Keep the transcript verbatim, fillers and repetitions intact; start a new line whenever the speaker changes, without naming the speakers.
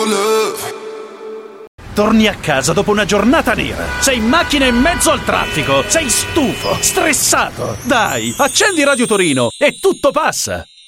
Torni a casa dopo una giornata nera. Sei in macchina in mezzo al traffico. Sei stufo, stressato. Dai, accendi Radio Torino e tutto passa.